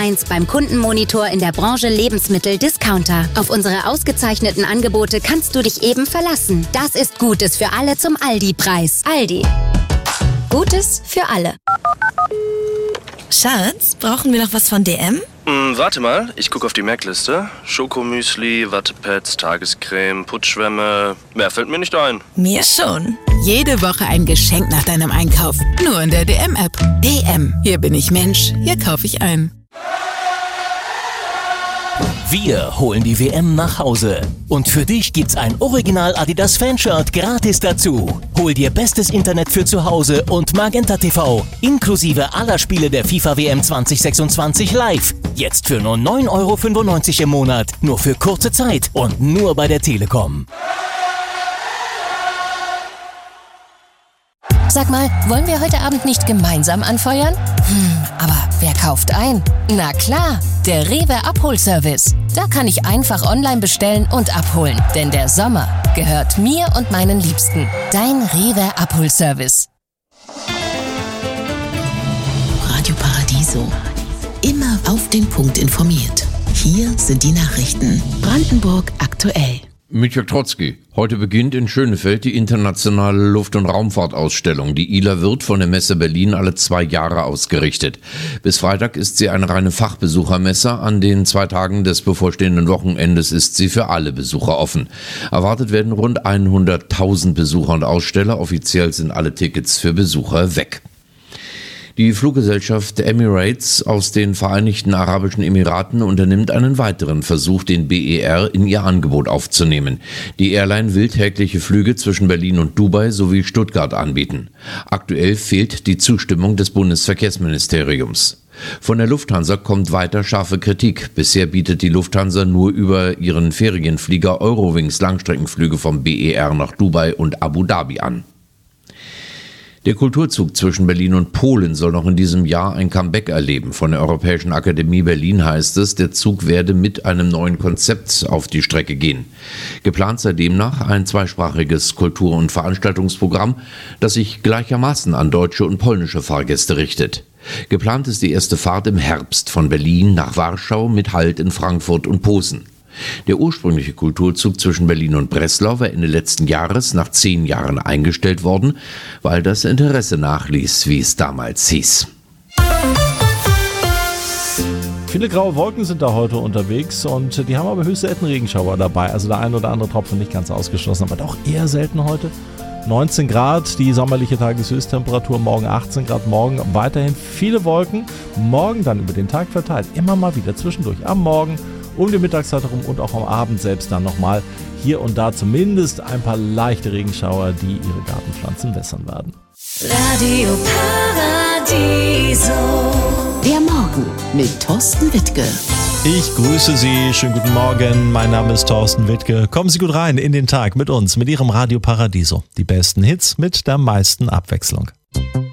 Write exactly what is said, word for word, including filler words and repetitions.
eins beim Kundenmonitor in der Branche Lebensmittel-Discounter. Auf unsere ausgezeichneten Angebote kannst du dich eben verlassen. Das ist Gutes für alle zum Aldi-Preis. Aldi. Gutes für alle. Schatz, brauchen wir noch was von D M? Hm, warte mal, ich gucke auf die Merkliste. Schokomüsli, Wattepads, Tagescreme, Putzschwämme. Mehr fällt mir nicht ein. Mir schon. Jede Woche ein Geschenk nach deinem Einkauf. Nur in der D M-App. D M. Hier bin ich Mensch. Hier kaufe ich ein. Wir holen die W M nach Hause. Und für dich gibt's ein Original Adidas Fanshirt gratis dazu. Hol dir bestes Internet für zu Hause und Magenta T V. Inklusive aller Spiele der FIFA W M zwanzig sechsundzwanzig live. Jetzt für nur neun Euro fünfundneunzig im Monat. Nur für kurze Zeit und nur bei der Telekom. Sag mal, wollen wir heute Abend nicht gemeinsam anfeuern? Hm, aber wer kauft ein? Na klar, der Rewe Abholservice. Da kann ich einfach online bestellen und abholen. Denn der Sommer gehört mir und meinen Liebsten. Dein Rewe Abholservice. Radio Paradiso. Immer auf den Punkt informiert. Hier sind die Nachrichten. Brandenburg aktuell. Mit Jörg Trotzki. Heute beginnt in Schönefeld die internationale Luft- und Raumfahrtausstellung. Die I L A wird von der Messe Berlin alle zwei Jahre ausgerichtet. Bis Freitag ist sie eine reine Fachbesuchermesse. An den zwei Tagen des bevorstehenden Wochenendes ist sie für alle Besucher offen. Erwartet werden rund hunderttausend Besucher und Aussteller. Offiziell sind alle Tickets für Besucher weg. Die Fluggesellschaft Emirates aus den Vereinigten Arabischen Emiraten unternimmt einen weiteren Versuch, den B E R in ihr Angebot aufzunehmen. Die Airline will tägliche Flüge zwischen Berlin und Dubai sowie Stuttgart anbieten. Aktuell fehlt die Zustimmung des Bundesverkehrsministeriums. Von der Lufthansa kommt weiter scharfe Kritik. Bisher bietet die Lufthansa nur über ihren Ferienflieger Eurowings Langstreckenflüge vom B E R nach Dubai und Abu Dhabi an. Der Kulturzug zwischen Berlin und Polen soll noch in diesem Jahr ein Comeback erleben. Von der Europäischen Akademie Berlin heißt es, der Zug werde mit einem neuen Konzept auf die Strecke gehen. Geplant sei demnach ein zweisprachiges Kultur- und Veranstaltungsprogramm, das sich gleichermaßen an deutsche und polnische Fahrgäste richtet. Geplant ist die erste Fahrt im Herbst von Berlin nach Warschau mit Halt in Frankfurt und Posen. Der ursprüngliche Kulturzug zwischen Berlin und Breslau war Ende letzten Jahres nach zehn Jahren eingestellt worden, weil das Interesse nachließ, wie es damals hieß. Viele graue Wolken sind da heute unterwegs und die haben aber höchst selten Regenschauer dabei. Also der ein oder andere Tropfen nicht ganz ausgeschlossen, aber doch eher selten heute. neunzehn Grad, die sommerliche Tageshöchsttemperatur, morgen achtzehn Grad, morgen weiterhin viele Wolken. Morgen dann über den Tag verteilt, immer mal wieder zwischendurch am Morgen, um die Mittagszeit herum und auch am Abend selbst dann nochmal hier und da zumindest ein paar leichte Regenschauer, die ihre Gartenpflanzen wässern werden. Radio Paradiso. Der Morgen mit Thorsten Wittke. Ich grüße Sie, schönen guten Morgen, mein Name ist Thorsten Wittke. Kommen Sie gut rein in den Tag mit uns, mit Ihrem Radio Paradiso. Die besten Hits mit der meisten Abwechslung.